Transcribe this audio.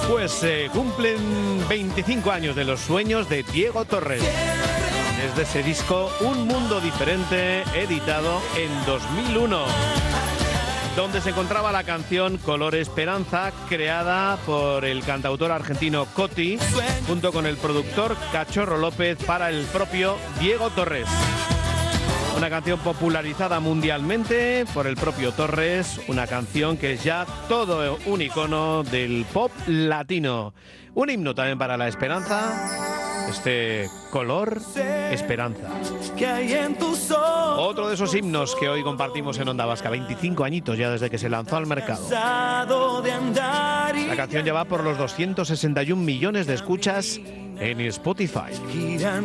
Pues se cumplen 25 años de los sueños de Diego Torres. Desde ese disco Un Mundo Diferente, editado en 2001, donde se encontraba la canción Color Esperanza, creada por el cantautor argentino Coti, junto con el productor Cachorro López para el propio Diego Torres. Una canción popularizada mundialmente por el propio Torres, una canción que es ya todo un icono del pop latino. Un himno también para la esperanza, este Color Esperanza. Otro de esos himnos que hoy compartimos en Onda Vasca, 25 añitos ya desde que se lanzó al mercado. La canción ya va por los 261 millones de escuchas en Spotify.